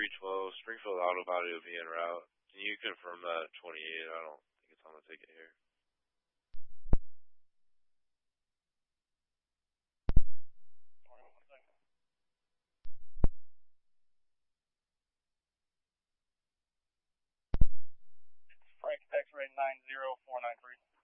312, Springfield Auto Body will be en route. Can you confirm that 28? I don't think it's on the ticket here. Frank, X-ray 90493.